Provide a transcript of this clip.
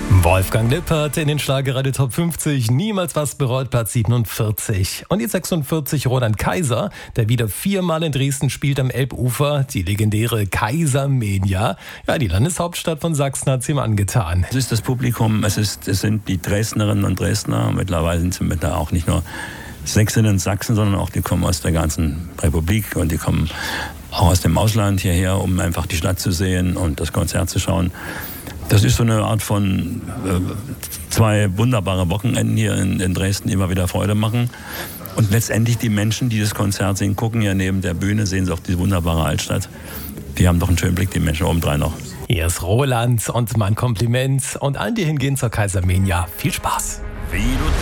Wolfgang Lippert in den Schlagerradio Top 50, niemals was bereut, Platz 47. Und die 46 Roland Kaiser, der wieder 4-mal in Dresden spielt am Elbufer, die legendäre Kaisermania. Ja, die Landeshauptstadt von Sachsen hat es ihm angetan. Es ist das Publikum, es sind die Dresdnerinnen und Dresdner, mittlerweile sind da auch nicht nur Sächsinnen und Sachsen, sondern auch die kommen aus der ganzen Republik und die kommen auch aus dem Ausland hierher, um einfach die Stadt zu sehen und das Konzert zu schauen. Das ist so eine Art von 2 wunderbare Wochenenden hier in Dresden, die immer wieder Freude machen. Und letztendlich die Menschen, die das Konzert sehen, gucken ja neben der Bühne, sehen sie auch die wunderbare Altstadt. Die haben doch einen schönen Blick, die Menschen obendrein noch. Hier ist Roland und mein Kompliment und allen, die hingehen zur Kaisermania. Viel Spaß! Wie du